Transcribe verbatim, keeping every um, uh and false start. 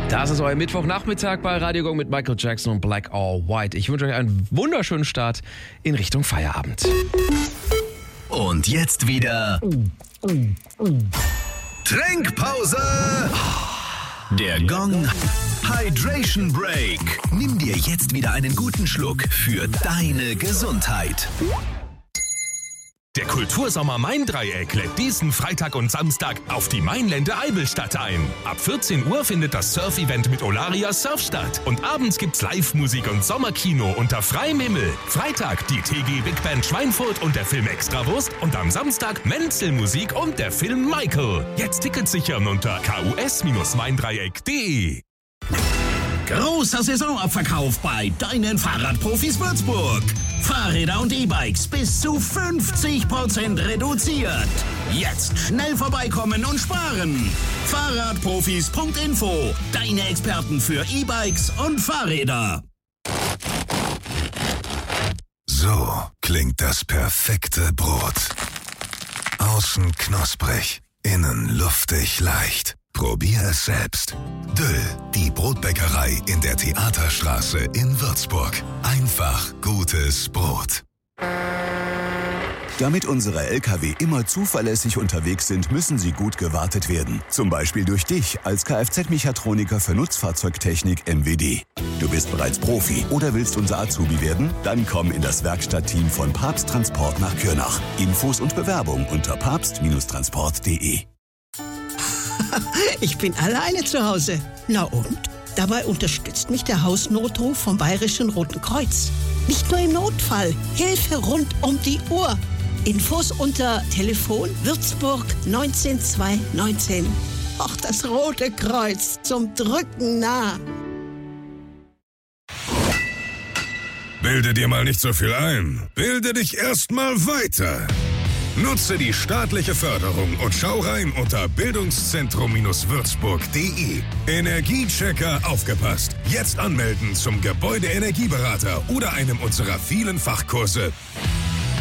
Das ist euer Mittwochnachmittag bei Radio Gong mit Michael Jackson und Black or White. Ich wünsche euch einen wunderschönen Start in Richtung Feierabend. Und jetzt wieder Trinkpause. Der Gong Hydration Break. Nimm dir jetzt wieder einen guten Schluck für deine Gesundheit. Der Kultursommer Main-Dreieck lädt diesen Freitag und Samstag auf die Mainlände Eibelstadt ein. Ab vierzehn Uhr findet das Surf-Event mit Olaria Surf statt. Und abends gibt's Live-Musik und Sommerkino unter freiem Himmel. Freitag die T G Big Band Schweinfurt und der Film Extrawurst. Und am Samstag Menzel-Musik und der Film Michael. Jetzt Tickets sichern unter k u s Maindreieck punkt d e. Großer Saisonabverkauf bei deinen Fahrradprofis Würzburg. Fahrräder und E-Bikes bis zu fünfzig Prozent reduziert. Jetzt schnell vorbeikommen und sparen. Fahrradprofis Punkt info. Deine Experten für E-Bikes und Fahrräder. So klingt das perfekte Brot. Außen knusprig, innen luftig leicht. Probier es selbst. Düll, die Brotbäckerei in der Theaterstraße in Würzburg. Einfach gutes Brot. Damit unsere L K W immer zuverlässig unterwegs sind, müssen sie gut gewartet werden. Zum Beispiel durch dich als Kfz-Mechatroniker für Nutzfahrzeugtechnik M W D. Du bist bereits Profi oder willst unser Azubi werden? Dann komm in das Werkstattteam von Papst Transport nach Kürnach. Infos und Bewerbung unter papst Transport punkt d e. Ich bin alleine zu Hause. Na und? Dabei unterstützt mich der Hausnotruf vom Bayerischen Roten Kreuz. Nicht nur im Notfall, Hilfe rund um die Uhr. Infos unter Telefon Würzburg neunzehn zweihundertneunzehn. Ach, das Rote Kreuz, zum Drücken nah. Bilde dir mal nicht so viel ein. Bilde dich erst mal weiter. Nutze die staatliche Förderung und schau rein unter bildungszentrum Würzburg punkt d e. Energiechecker aufgepasst. Jetzt anmelden zum Gebäudeenergieberater oder einem unserer vielen Fachkurse.